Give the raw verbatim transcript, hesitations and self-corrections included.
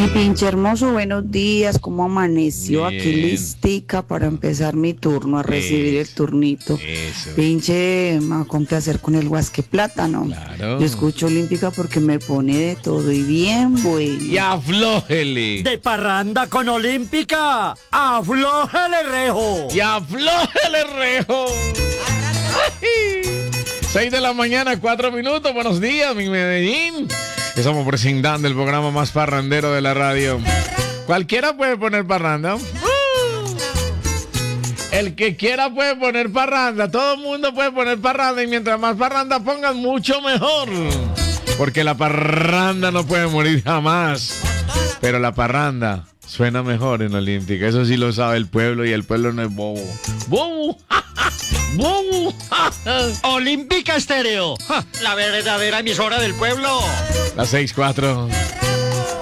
Pinche hermoso, buenos días, ¿cómo amaneció? Bien. Aquí listica para empezar mi turno, a recibir Eso, el turnito. eso. Pinche, me va a complacer con el guasque plátano. Claro. Yo escucho Olímpica porque me pone de todo y bien, güey. Y aflójele. De parranda con Olímpica. ¡Aflójale, rejo! Y aflójele, rejo. Ay. Seis de la mañana, cuatro minutos. Buenos días, mi Medellín. Estamos presentando el programa más parrandero de la radio. Cualquiera puede poner parranda. Uh. El que quiera puede poner parranda. Todo el mundo puede poner parranda. Y mientras más parranda pongan, mucho mejor. Porque la parranda no puede morir jamás. Pero la parranda suena mejor en Olímpica. Eso sí lo sabe el pueblo. Y el pueblo no es bobo. ¡Bobo! ¡Bobo! Olímpica Estéreo. Ja, la verdadera emisora del pueblo. Las seis, cuatro.